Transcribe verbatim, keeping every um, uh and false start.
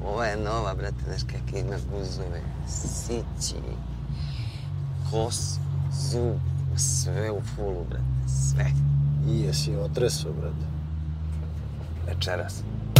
Ova je nova, brate, znaš kakve ima guzove, sići, kos, zub, sve u fulu, brate, sve. I jesi otreso, brate? Večeras.